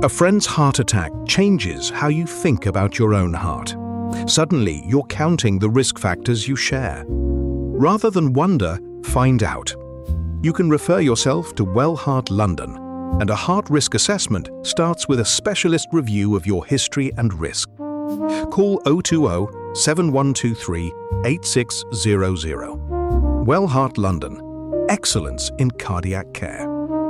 A friend's heart attack changes how you think about your own heart. Suddenly, you're counting the risk factors you share. Rather than wonder, find out. You can refer yourself to Wellheart London, and a heart risk assessment starts with a specialist review of your history and risk. Call 020-7123-8600. Wellheart London. Excellence in cardiac care.